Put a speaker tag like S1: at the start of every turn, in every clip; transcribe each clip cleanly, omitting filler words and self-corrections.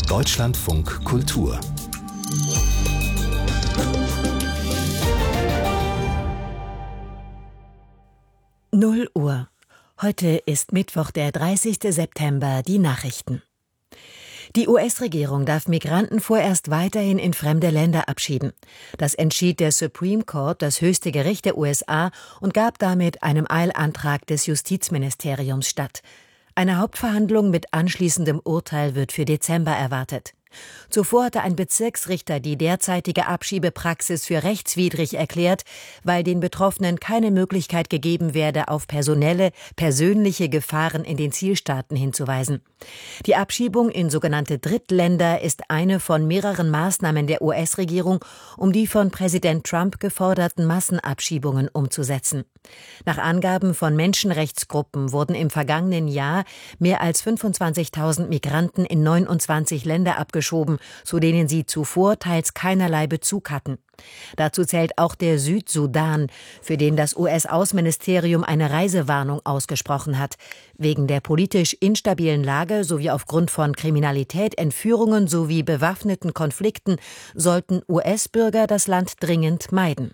S1: Deutschlandfunk Kultur.
S2: Null Uhr. Heute ist Mittwoch, der 30. September, die Nachrichten. Die US-Regierung darf Migranten vorerst weiterhin in fremde Länder abschieben. Das entschied der Supreme Court, das höchste Gericht der USA, und gab damit einem Eilantrag des Justizministeriums statt. Eine Hauptverhandlung mit anschließendem Urteil wird für Dezember erwartet. Zuvor hatte ein Bezirksrichter die derzeitige Abschiebepraxis für rechtswidrig erklärt, weil den Betroffenen keine Möglichkeit gegeben werde, auf persönliche Gefahren in den Zielstaaten hinzuweisen. Die Abschiebung in sogenannte Drittländer ist eine von mehreren Maßnahmen der US-Regierung, um die von Präsident Trump geforderten Massenabschiebungen umzusetzen. Nach Angaben von Menschenrechtsgruppen wurden im vergangenen Jahr mehr als 25.000 Migranten in 29 Länder abgeschoben, zu denen sie zuvor teils keinerlei Bezug hatten. Dazu zählt auch der Südsudan, für den das US-Außenministerium eine Reisewarnung ausgesprochen hat. Wegen der politisch instabilen Lage sowie aufgrund von Kriminalität, Entführungen sowie bewaffneten Konflikten sollten US-Bürger das Land dringend meiden.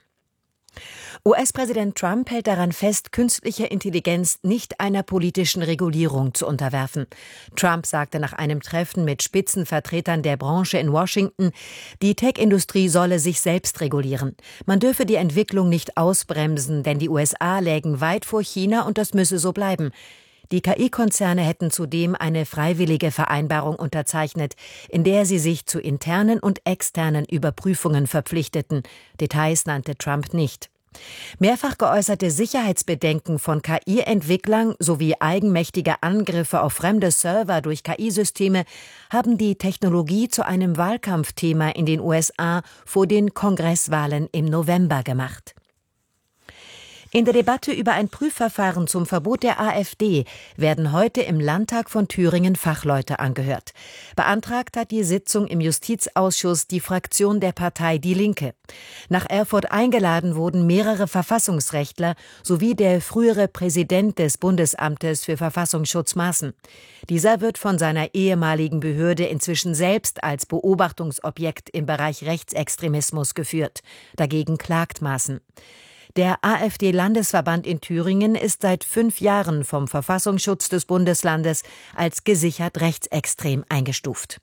S2: US-Präsident Trump hält daran fest, künstliche Intelligenz nicht einer politischen Regulierung zu unterwerfen. Trump sagte nach einem Treffen mit Spitzenvertretern der Branche in Washington, die Tech-Industrie solle sich selbst regulieren. Man dürfe die Entwicklung nicht ausbremsen, denn die USA lägen weit vor China und das müsse so bleiben. Die KI-Konzerne hätten zudem eine freiwillige Vereinbarung unterzeichnet, in der sie sich zu internen und externen Überprüfungen verpflichteten. Details nannte Trump nicht. Mehrfach geäußerte Sicherheitsbedenken von KI-Entwicklern sowie eigenmächtige Angriffe auf fremde Server durch KI-Systeme haben die Technologie zu einem Wahlkampfthema in den USA vor den Kongresswahlen im November gemacht. In der Debatte über ein Prüfverfahren zum Verbot der AfD werden heute im Landtag von Thüringen Fachleute angehört. Beantragt hat die Sitzung im Justizausschuss die Fraktion der Partei Die Linke. Nach Erfurt eingeladen wurden mehrere Verfassungsrechtler sowie der frühere Präsident des Bundesamtes für Verfassungsschutz Maaßen. Dieser wird von seiner ehemaligen Behörde inzwischen selbst als Beobachtungsobjekt im Bereich Rechtsextremismus geführt. Dagegen klagt Maaßen. Der AfD-Landesverband in Thüringen ist seit 5 Jahren vom Verfassungsschutz des Bundeslandes als gesichert rechtsextrem eingestuft.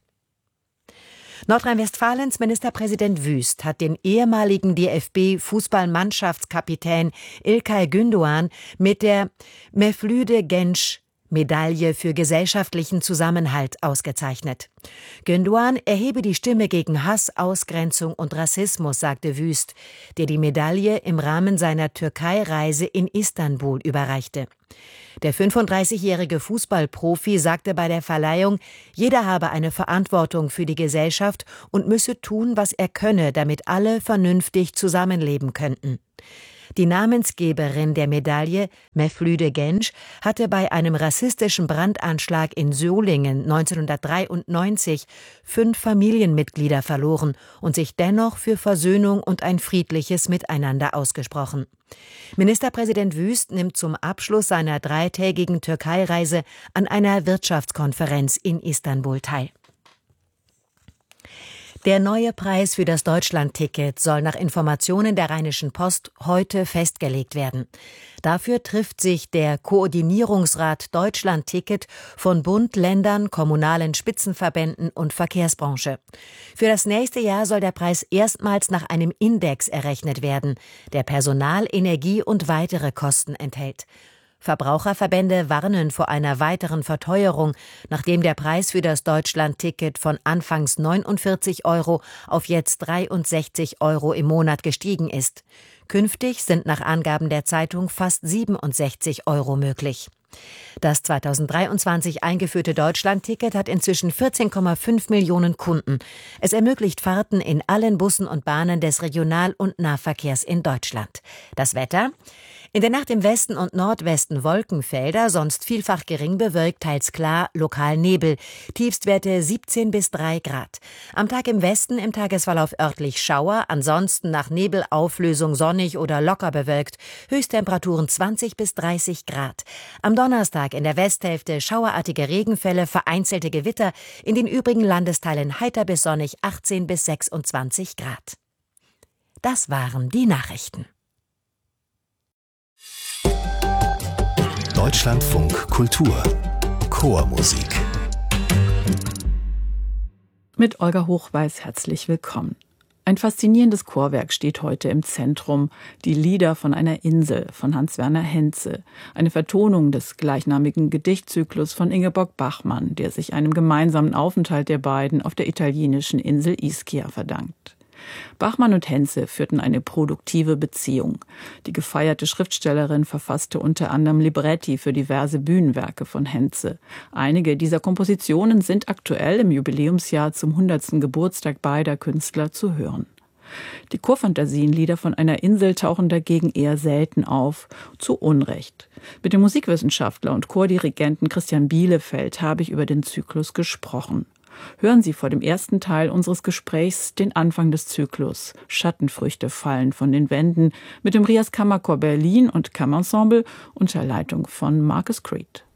S2: Nordrhein-Westfalens Ministerpräsident Wüst hat den ehemaligen DFB-Fußballmannschaftskapitän İlkay Gündoğan mit der Mevlüt Genç Medaille für gesellschaftlichen Zusammenhalt ausgezeichnet. Gündoğan erhebe die Stimme gegen Hass, Ausgrenzung und Rassismus, sagte Wüst, der die Medaille im Rahmen seiner Türkei-Reise in Istanbul überreichte. Der 35-jährige Fußballprofi sagte bei der Verleihung, jeder habe eine Verantwortung für die Gesellschaft und müsse tun, was er könne, damit alle vernünftig zusammenleben könnten. Die Namensgeberin der Medaille, Mevlüt Genç, hatte bei einem rassistischen Brandanschlag in Solingen 1993 5 Familienmitglieder verloren und sich dennoch für Versöhnung und ein friedliches Miteinander ausgesprochen. Ministerpräsident Wüst nimmt zum Abschluss seiner 3-tägigen Türkei-Reise an einer Wirtschaftskonferenz in Istanbul teil. Der neue Preis für das Deutschlandticket soll nach Informationen der Rheinischen Post heute festgelegt werden. Dafür trifft sich der Koordinierungsrat Deutschlandticket von Bund, Ländern, kommunalen Spitzenverbänden und Verkehrsbranche. Für das nächste Jahr soll der Preis erstmals nach einem Index errechnet werden, der Personal, Energie und weitere Kosten enthält. Verbraucherverbände warnen vor einer weiteren Verteuerung, nachdem der Preis für das Deutschlandticket von anfangs 49 € auf jetzt 63 € im Monat gestiegen ist. Künftig sind nach Angaben der Zeitung fast 67 € möglich. Das 2023 eingeführte Deutschlandticket hat inzwischen 14,5 Millionen Kunden. Es ermöglicht Fahrten in allen Bussen und Bahnen des Regional- und Nahverkehrs in Deutschland. Das Wetter? In der Nacht im Westen und Nordwesten Wolkenfelder, sonst vielfach gering bewölkt, teils klar, lokal Nebel. Tiefstwerte 17 bis 3 Grad. Am Tag im Westen im Tagesverlauf örtlich Schauer, ansonsten nach Nebelauflösung sonnig oder locker bewölkt. Höchsttemperaturen 20 bis 30 Grad. Am Donnerstag in der Westhälfte schauerartige Regenfälle, vereinzelte Gewitter. In den übrigen Landesteilen heiter bis sonnig 18 bis 26 Grad. Das waren die Nachrichten.
S1: Deutschlandfunk Kultur Chormusik.
S3: Mit Olga Hochweiß herzlich willkommen. Ein faszinierendes Chorwerk steht heute im Zentrum. Die Lieder von einer Insel von Hans-Werner Henze. Eine Vertonung des gleichnamigen Gedichtzyklus von Ingeborg Bachmann, der sich einem gemeinsamen Aufenthalt der beiden auf der italienischen Insel Ischia verdankt. Bachmann und Henze führten eine produktive Beziehung. Die gefeierte Schriftstellerin verfasste unter anderem Libretti für diverse Bühnenwerke von Henze. Einige dieser Kompositionen sind aktuell im Jubiläumsjahr zum 100. Geburtstag beider Künstler zu hören. Die Chorfantasienlieder von einer Insel tauchen dagegen eher selten auf, zu Unrecht. Mit dem Musikwissenschaftler und Chordirigenten Christian Bielefeld habe ich über den Zyklus gesprochen. Hören Sie vor dem ersten Teil unseres Gesprächs den Anfang des Zyklus. Schattenfrüchte fallen von den Wänden mit dem Rias Kammerchor Berlin und Kammerensemble unter Leitung von Marcus Creed.